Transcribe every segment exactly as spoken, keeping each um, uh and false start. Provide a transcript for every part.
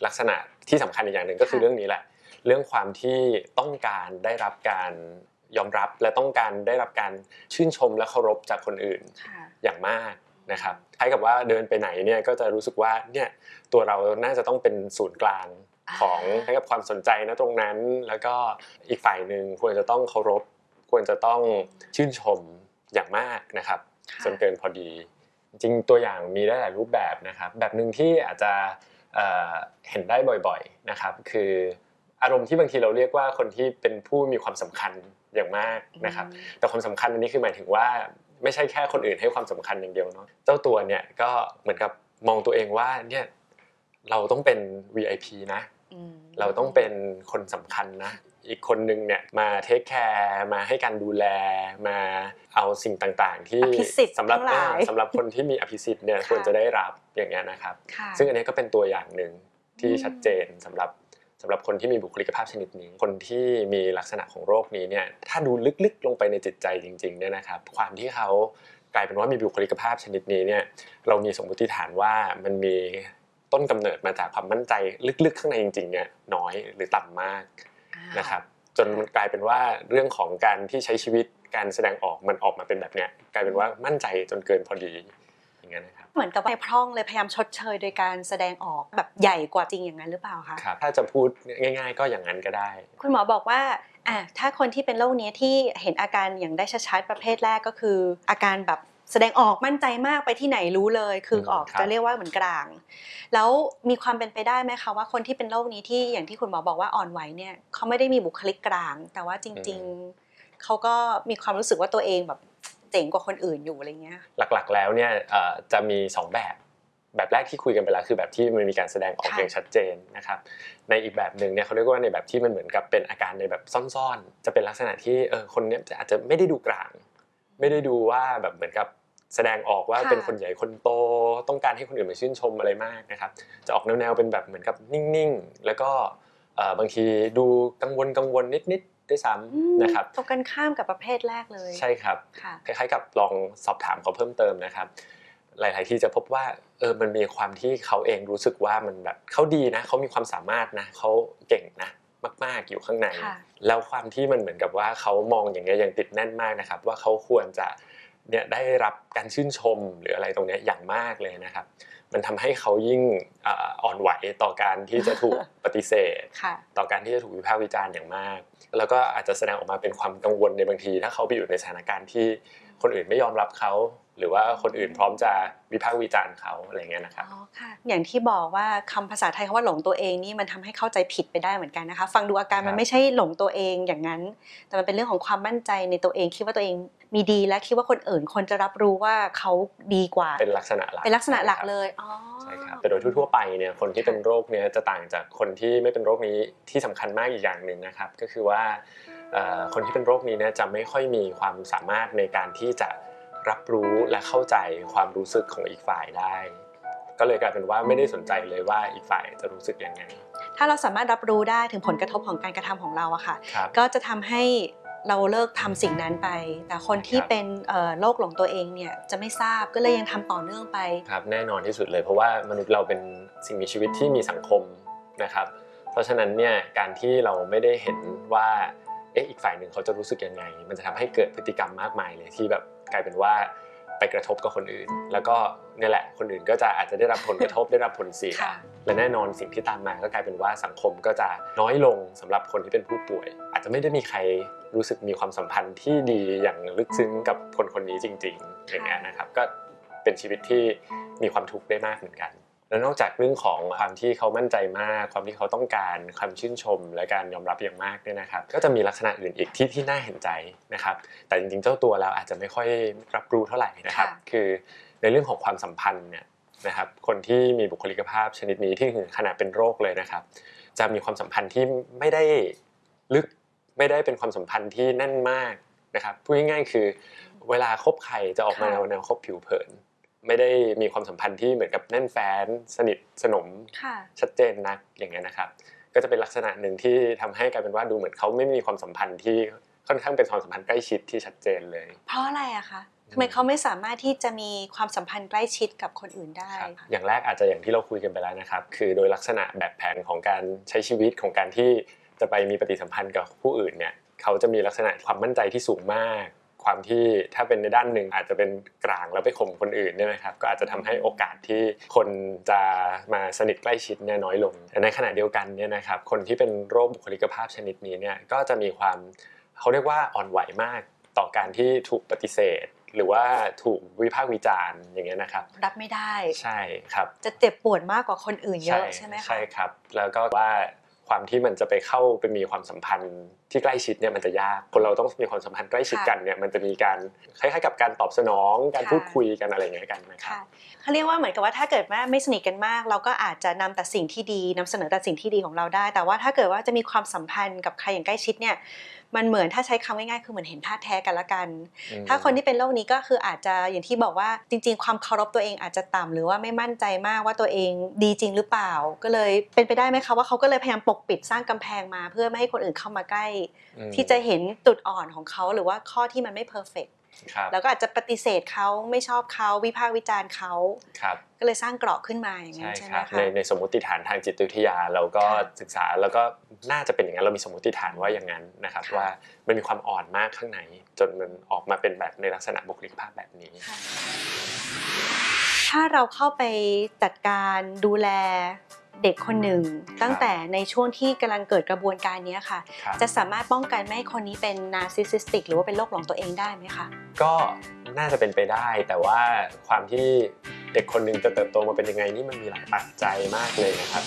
ลักษณะที่สำคัญอีกอย่างหนึ่งก็คือเรื่องนี้แหละเรื่องความที่ต้องการได้รับการยอมรับและต้องการได้รับการชื่นชมและเคารพจากคนอื่นอย่างมากนะครับคล้ายกับว่าเดินไปไหนเนี่ยก็จะรู้สึกว่าเนี่ยตัวเราน่าจะต้องเป็นศูนย์กลางของให้กับความสนใจนะตรงนั้นแล้วก็อีกฝ่ายนึงควรจะต้องเคารพควรจะต้องชื่นชมอย่างมากนะครับจนเกินพอดีจริงตัวอย่างมีได้หลายรูปแบบนะครับแบบนึงที่อาจจะเอ่อเห็นได้บ่อยๆนะครับคืออารมณ์ที่บางทีเราเรียกว่าคนที่เป็นผู้มีความสำคัญอย่างมากนะครับแต่ความสำคัญอันนี้คือหมายถึงว่าไม่ใช่แค่คนอื่นให้ความสำคัญอย่างเดียวเนาะเจ้าตัวเนี่ยก็เหมือนกับมองตัวเองว่าเนี่ยเราต้องเป็น วี ไอ พี นะเราต้องเป็นคนสำคัญนะอีกคนนึงเนี่ยมาเทคแคร์มาให้การดูแลมาเอาสิ่งต่างๆที่สำหรับสำหรับคนที่มีอภิสิทธิ์เนี่ยควรจะได้รับอย่างเงี้ยนะครับซึ่งอันนี้ก็เป็นตัวอย่างหนึ่งที่ชัดเจนสำหรับสำหรับคนที่มีบุคลิกภาพชนิดนี้คนที่มีลักษณะของโรคนี้เนี่ยถ้าดูลึกๆลงไปในจิตใจจริงๆเนี่ยนะครับความที่เขากลายเป็นว่ามีบุคลิกภาพชนิดนี้เนี่ยเรามีสมมติฐานว่ามันมีต้นกำเนิดมาจากความมั่นใจลึกๆข้างในจริงๆเนี่ยน้อยหรือต่ำมากนะครับจนกลายเป็นว่าเรื่องของการที่ใช้ชีวิตการแสดงออกมันออกมาเป็นแบบเนี้ยกลายเป็นว่ามั่นใจจนเกินพอดีอย่างนั้นนะครับเหมือนกับไปพร่องเลยพยายามชดเชยโดยการแสดงออกแบบใหญ่กว่าจริงอย่างนั้นหรือเปล่าคะครับถ้าจะพูดง่ายๆก็อย่างนั้นก็ได้คุณหมอบอกว่าอ่ะถ้าคนที่เป็นโรคนี้ที่เห็นอาการอย่างได้ชัดๆประเภทแรกก็คืออาการแบบแสดงออกมั่นใจมากไปที่ไหนรู้เลยคือออกจะเรียกว่าเหมือนกลางแล้วมีความเป็นไปได้ไหมคะว่าคนที่เป็นโรคนี้ที่อย่างที่คุณหมอบอกว่าอ่อนไหวเนี่ยเขาไม่ได้มีบุคลิกกลางแต่ว่าจริงๆเขาก็มีความรู้สึกว่าตัวเองแบบเจ๋งกว่าคนอื่นอยู่อะไรเงี้ยหลักๆแล้วเนี่ยจะมีสองแบบแบบแรกที่คุยกันไปแล้วคือแบบที่มันมีการแสดงออกอย่างชัดเจนนะครับในอีกแบบนึงเนี่ยเขาเรียกว่าในแบบที่มันเหมือนกับเป็นอาการในแบบซ่อนๆจะเป็นลักษณะที่เออคนเนี้ยอาจจะไม่ได้ดูกลางไม่ได้ดูว่าแบบเหมือนกับแสดงออกว่าเป็นคนใหญ่คนโตต้องการให้คนอื่นมาชื่นชมอะไรมากนะครับจะออกแนวๆเป็นแบบเหมือนกับนิ่งๆแล้วก็บางทีดูกังวลกังวลนิดๆด้วยซ้ำนะครับตรงกันข้ามกับประเภทแรกเลยใช่ครับคล้ายๆกับลองสอบถามเขาเพิ่มเติมนะครับหลายๆที่จะพบว่าเออมันมีความที่เขาเองรู้สึกว่ามันแบบเขาดีนะเขามีความสามารถนะเขาเก่งนะมากๆอยู่ข้างในแล้วความที่มันเหมือนกับว่าเขามองอย่างเงี้ยยังติดแน่นมากนะครับว่าเขาควรจะเนี่ยได้รับการชื่นชมหรืออะไรตรงนี้อย่างมากเลยนะครับมันทำให้เขายิ่งอ่อนไหวต่อการที่จะถูกปฏิเสธต่อการที่จะถูกวิพากษ์วิจารณ์อย่างมากแล้วก็อาจจะแสดงออกมาเป็นความกังวลในบางทีถ้าเขาไปอยู่ในสถานการณ์ที่คนอื่นไม่ยอมรับเขาหรือว่าคนอื่นพร้อมจะวิพากษ์วิจารณ์เขาอะไรเงี้ยนะครับอ๋อค่ะอย่างที่บอกว่าคำภาษาไทยคำว่าหลงตัวเองนี่มันทำให้เข้าใจผิดไปได้เหมือนกันนะคะฟังดูอาการมันไม่ใช่หลงตัวเองอย่างนั้นแต่มันเป็นเรื่องของความมั่นใจในตัวเองคิดว่าตัวเองมีดีและคิดว่าคนอื่นคนจะรับรู้ว่าเขาดีกว่าเป็นลักษณะหลักเป็นลักษณะหลักเลยอ๋อใช่ครับแต่โดยทั่วๆไปเนี่ยคนที่เป็นโรคเนี่ยจะต่างจากคนที่ไม่เป็นโรคนี้ที่สำคัญมากอีกอย่างนึงนะครับก็คือว่าคนที่เป็นโรคนี้เนี่ยจะไม่ค่อยมีความสามารถในการที่จะรับรู้และเข้าใจความรู้สึกของอีกฝ่ายได้ก็เลยกลายเป็นว่าไม่ได้สนใจเลยว่าอีกฝ่ายจะรู้สึกยังไงถ้าเราสามารถรับรู้ได้ถึงผลกระทบของการกระทำของเราอะค่ะก็จะทำให้เราเลิกทำสิ่งนั้นไปแต่คนที่เป็นโรคหลงตัวเองเนี่ยจะไม่ทราบก็เลยยังทำต่อเนื่องไปครับแน่นอนที่สุดเลยเพราะว่ามนุษย์เราเป็นสิ่งมีชีวิตที่มีสังคมนะครับเพราะฉะนั้นเนี่ยการที่เราไม่ได้เห็นว่าเอ๊ะอีกฝ่ายหนึ่งเขาจะรู้สึกยังไงมันจะทำให้เกิดพฤติกรรมมากมายเลยที่แบบกลายเป็นว่าไปกระทบกับคนอื่นแล้วก็นี่แหละคนอื่นก็จะอาจจะได้รับผลกระทบได้รับผลเสียและแน่นอนสิ่งที่ตามมาก็กลายเป็นว่าสังคมก็จะน้อยลงสำหรับคนที่เป็นผู้ป่วยอาจจะไม่ได้มีใครรู้สึกมีความสัมพันธ์ที่ดีอย่างลึกซึ้งกับคนคนนี้จริงๆอย่างเงี้ยนะครับก็เป็นชีวิตที่มีความทุกข์ได้มากเหมือนกันแล้วนอกจากเรื่องของความที่เขามั่นใจมากความที่เขาต้องการความชื่นชมและการยอมรับอย่างมากเนี่ยนะครับก็จะมีลักษณะอื่นอีกที่ที่น่าเห็นใจนะครับแต่จริงๆเจ้าตัวแล้วอาจจะไม่ค่อยรับรู้เท่าไหร่นะครับคือในเรื่องของความสัมพันธ์เนี่ยนะครับคนที่มีบุคลิกภาพชนิดนี้ที่ถึงขนาดเป็นโรคเลยนะครับจะมีความสัมพันธ์ที่ไม่ได้ลึกไม่ได้เป็นความสัมพันธ์ที่แน่นมากนะครับพูดง่ายๆคือเวลาคบใครจะออกมาแนวแนวคบผิวเผินไม่ได้มีความสัมพันธ์ที่เหมือนกับแน่นแฟ้นสนิทสนมชัดเจนนักอย่างเงี้ยนะครับก็จะเป็นลักษณะหนึ่งที่ทำให้กลายเป็นว่าดูเหมือนเขาไม่มีความสัมพันธ์ที่ค่อนข้างเป็นความสัมพันธ์ใกล้ชิดที่ชัดเจนเลยเพราะอะไรอะคะทำไมเขาไม่สามารถที่จะมีความสัมพันธ์ใกล้ชิดกับคนอื่นได้อย่างแรกอาจจะอย่างที่เราคุยกันไปแล้วนะครับคือโดยลักษณะแบบแผนของการใช้ชีวิตของการที่จะไปมีปฏิสัมพันธ์กับผู้อื่นเนี่ยเขาจะมีลักษณะความมั่นใจที่สูงมากความที่ถ้าเป็นในด้านหนึ่งอาจจะเป็นกลางแล้วไปข่มคนอื่นเนี่ยนะครับก็อาจจะทำให้โอกาสที่คนจะมาสนิทใกล้ชิดเนี่ยน้อยลงในขณะเดียวกันเนี่ยนะครับคนที่เป็นโรคบุคลิกภาพชนิดนี้เนี่ยก็จะมีความเขาเรียกว่าอ่อนไหวมากต่อการที่ถูกปฏิเสธหรือว่าถูกวิพากษ์วิจารณ์อย่างเงี้ยนะครับรับไม่ได้ใช่ครับจะเจ็บปวดมากกว่าคนอื่นเยอะใช่ไหมคะใช่ครับแล้วก็ว่าความที่มันจะไปเข้าไปมีความสัมพันธ์ที่ใกล้ชิดเนี่ยมันจะยากคนเราต้องมีความสัมพันธ์ใกล้ชิดกันเนี่ยมันจะมีการคล้ายๆกับการตอบสนองการพูดคุยกันอะไรอย่างเงี้ยกันนะครับเขาเรียกว่าเหมือนกับว่าถ้าเกิดว่าไม่สนิทกันมากเราก็อาจจะนำแต่สิ่งที่ดีนำเสนอแต่สิ่งที่ดีของเราได้แต่ว่าถ้าเกิดว่าจะมีความสัมพันธ์กับใครอย่างใกล้ชิดเนี่ยมันเหมือนถ้าใช้คำง่ายๆคือเหมือนเห็นท่าแท้กันละกันถ้าคนที่เป็นโรคนี้ก็คืออาจจะอย่างที่บอกว่าจริงๆความเคารพตัวเองอาจจะต่ำหรือว่าไม่มั่นใจมากว่าตัวเองดีจริงหรือเปล่าก็เลยเป็นไปได้ไหมคะว่าเขาก็เลยพยายามปกปิดสร้างกำแพงมาเพื่อไม่ให้คนอื่นเข้ามาใกล้ที่จะเห็นจุดอ่อนของเขาหรือว่าข้อที่มันไม่เพอร์เฟคแล้วก็อาจจะปฏิเสธเขาไม่ชอบเขาวิพากษ์วิจารณ์เขาก็เลยสร้างเกราะขึ้นมาอย่างนั้นใช่ไหมคะในในสมมติฐานทางจิตวิทยาเราก็ศึกษาแล้วก็น่าจะเป็นอย่างนั้นเรามีสมมติฐานว่าอย่างนั้นนะครับว่ามันมีความอ่อนมากข้างในจนมันออกมาเป็นแบบในลักษณะบุคลิกภาพแบบนี้ถ้าเราเข้าไปจัดการดูแลเด็กคนหนึ่งตั้งแต่ในช่วงที่กำลังเกิดกระบวนการนี้ค่ะจะสามารถป้องกันไม่ให้คนนี้เป็นนาร์ซิสซิสติกหรือว่าเป็นโรคหลงตัวเองได้ไหมคะก็น่าจะเป็นไปได้แต่ว่าความที่เด็กคนหนึ่งจะเติบโตมาเป็นยังไงนี่มันมีหลายปัจจัยมากเลยนะครับ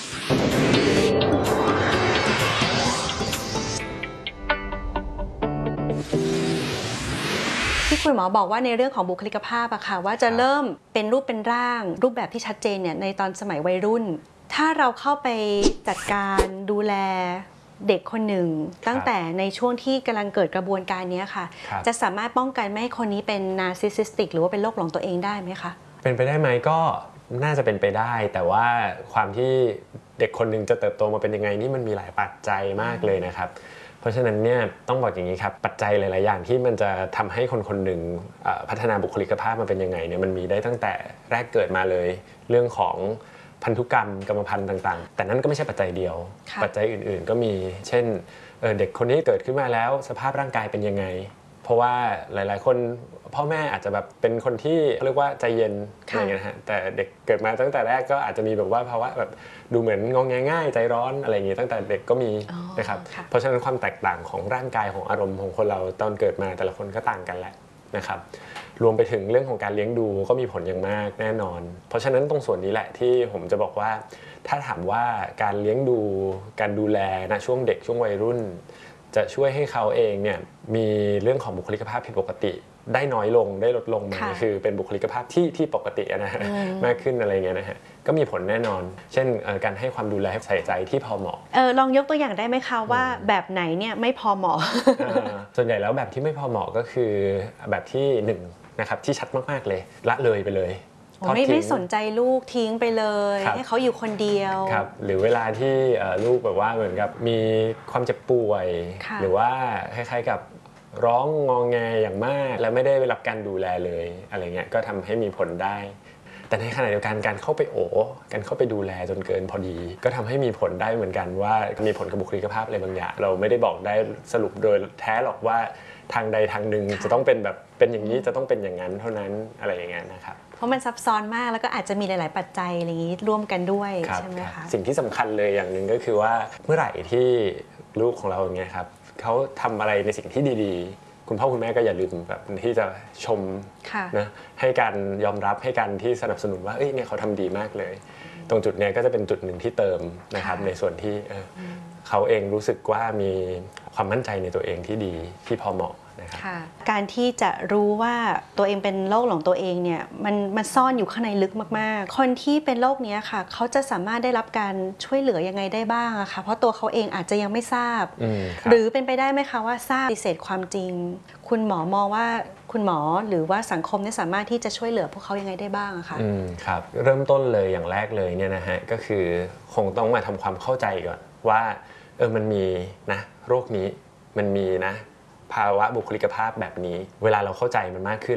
ที่คุณหมอบอกว่าในเรื่องของบุคลิกภาพอะค่ะว่าจะเริ่มเป็นรูปเป็นร่างรูปแบบที่ชัดเจนเนี่ยในตอนสมัยวัยรุ่นถ้าเราเข้าไปจัดการดูแลเด็กคนหนึ่งตั้งแต่ในช่วงที่กำลังเกิดกระบวนการนี้ค่ะจะสามารถป้องกันไม่ให้คนนี้เป็นนาร์ซิสซิสติกหรือว่าเป็นโรคหลงตัวเองได้ไหมคะเป็นไปได้ไหมก็น่าจะเป็นไปได้แต่ว่าความที่เด็กคนหนึ่งจะเติบโตมาเป็นยังไงนี่มันมีหลายปัจจัยมากเลยนะครับเพราะฉะนั้นเนี่ยต้องบอกอย่างนี้ครับปัจจัยหลายๆอย่างที่มันจะทำให้คนคนหนึ่งพัฒนาบุคลิกภาพมาเป็นยังไงเนี่ยมันมีได้ตั้งแต่แรกเกิดมาเลยเรื่องของพันธุกรรมกรรมพันธุ์ต่างๆแต่นั่นก็ไม่ใช่ปัจจัยเดียวปัจจัยอื่นๆก็มีเช่นเด็กคนนี้เกิดขึ้นมาแล้วสภาพร่างกายเป็นยังไงเพราะว่าหลายๆคนพ่อแม่อาจจะแบบเป็นคนที่เรียกว่าใจเย็นอะไรเงี้ยนะฮะแต่เด็กเกิดมาตั้งแต่แรกก็อาจจะมีแบบว่าภาวะแบบดูเหมือนงอแงง่ายใจร้อนอะไรอย่างงี้ตั้งแต่เด็กก็มีนะครับเพราะฉะนั้นความแตกต่างของร่างกายของอารมณ์ของคนเราตอนเกิดมาแต่ละคนก็ต่างกันแหละนะครับรวมไปถึงเรื่องของการเลี้ยงดูก็มีผลอย่างมากแน่นอนเพราะฉะนั้นตรงส่วนนี้แหละที่ผมจะบอกว่าถ้าถามว่าการเลี้ยงดูการดูแลณช่วงเด็กช่วงวัยรุ่นจะช่วยให้เขาเองเนี่ยมีเรื่องของบุคลิกภาพผิดปกติได้น้อยลงได้ลดลงมันคือเป็นบุคลิกภาพที่ที่ปกตินะฮะมากขึ้นอะไรเงี้ยนะฮะก็มีผลแน่นอนเช่นการให้ความดูแลใส่ใจที่พอเหมาะเออลองยกตัวอย่างได้ไหมคะว่าแบบไหนเนี่ยไม่พอเหมาะส่วนใหญ่แล้วแบบที่ไม่พอเหมาะก็คือแบบที่หนึ่งนะครับที่ชัดมากๆเลยละเลยไปเลยไม่ไม่สนใจลูกทิ้งไปเลยให้เขาอยู่คนเดียวครับหรือเวลาที่ลูกแบบว่าเหมือนกับมีความเจ็บป่วยหรือว่าคล้ายๆกับร้องงอแงอย่างมากและไม่ได้รับการดูแลเลยอะไรเงี้ยก็ทำให้มีผลได้แต่ในขณะเดียวกันการเข้าไปโอบการเข้าไปดูแลจนเกินพอดีก็ทำให้มีผลได้เหมือนกันว่ามีผลกับบุคลิกภาพอะไรบางอย่างเราไม่ได้บอกได้สรุปโดยแท้หรอกว่าทางใดทางหนึ่งจะต้องเป็นแบบเป็นอย่างนี้จะต้องเป็นอย่างนั้นเท่านั้นอะไรอย่างเงี้ยนะครับเพราะมันซับซ้อนมากแล้วก็อาจจะมีหลายๆปัจจัยอะไรอย่างนี้ร่วมกันด้วยใช่ไหมคะสิ่งที่สำคัญเลยอย่างหนึ่งก็คือว่าเมื่อไหร่ที่ลูกของเราอย่างเงี้ยครับเขาทำอะไรในสิ่งที่ดีๆคุณพ่อคุณแม่ก็อย่าลืมแบบที่จะชมนะให้การยอมรับให้การที่สนับสนุนว่าเอ้ยเนี่ยเขาทำดีมากเลยตรงจุดนี้ก็จะเป็นจุดหนึ่งที่เติมนะครับในส่วนที่เขาเองรู้สึกว่ามีความมั่นใจในตัวเองที่ดีที่พอเหมาะนะครับการที่จะรู้ว่าตัวเองเป็นโรคหลงตัวเองเนี่ยมันมันซ่อนอยู่ข้างในลึกมากๆคนที่เป็นโรคนี้ค่ะเขาจะสามารถได้รับการช่วยเหลือยังไงได้บ้างอะค่ะเพราะตัวเขาเองอาจจะยังไม่ทราบหรือเป็นไปได้ไหมคะว่าทราบปฏิเสธความจริงคุณหมอมองว่าคุณหมอหรือว่าสังคมเนี่ยสามารถที่จะช่วยเหลือพวกเขายังไงได้บ้างอะคะอืมครับเริ่มต้นเลยอย่างแรกเลยเนี่ยนะฮะก็คือคงต้องมาทำความเข้าใจก่อนว่าเออมันมีนะโรคนี้มันมีนะภาวะบุคลิกภาพแบบนี้เวลาเราเข้าใจมันมากขึ้นแล้ว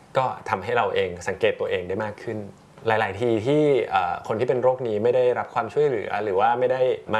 ก็ทำให้เราเองสังเกตตัวเองได้มากขึ้นหลายๆทีที่คนที่เป็นโรคนี้ไม่ได้รับความช่วยเหลือหรือว่าไม่ได้มา